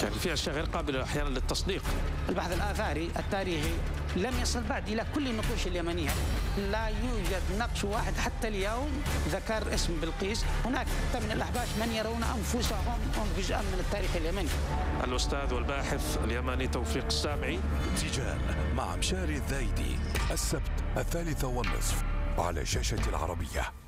يعني في أشياء غير قابلة أحيانا للتصديق. البحث الآثاري التاريخي لم يصل بعد إلى كل النقوش اليمنية. لا يوجد نقش واحد حتى اليوم ذكر اسم بلقيس. هناك من الأحباش من يرون أنفسهم جزءا من التاريخ اليمني. الأستاذ والباحث اليمني توفيق السامعي. تيجان مع مشاري الذايدي، السبت 3:30 على شاشة العربية.